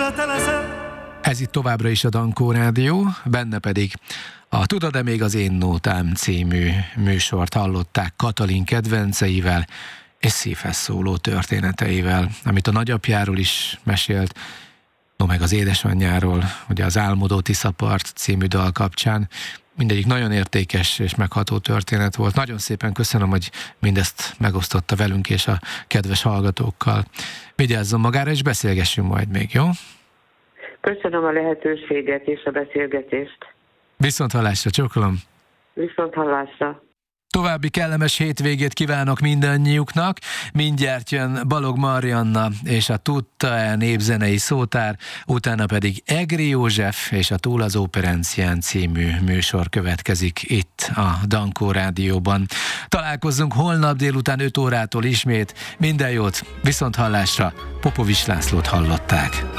Ez itt továbbra is a Dankó Rádió, benne pedig a Tudod-e még az én nótám című műsort hallották Katalin kedvenceivel és szívhez szóló történeteivel, amit a nagyapjáról is mesélt, meg az édesanyjáról, ugye az Álmodó Tiszapart című dal kapcsán. Mindegyik nagyon értékes és megható történet volt. Nagyon szépen köszönöm, hogy mindezt megosztotta velünk és a kedves hallgatókkal. Vigyázzon magára, és beszélgessünk majd még, jó? Köszönöm a lehetőséget és a beszélgetést. Viszonthallásra, csókolom. Viszonthallásra. További kellemes hétvégét kívánok mindannyiuknak. Mindjárt jön Balog Marianna és a Tudta-e népzenei szótár, utána pedig Egri József és a Túl az Óperencián című műsor következik itt a Dankó Rádióban. Találkozzunk holnap délután 5 órától ismét. Minden jót, viszonthallásra. Popovics Lászlót hallották.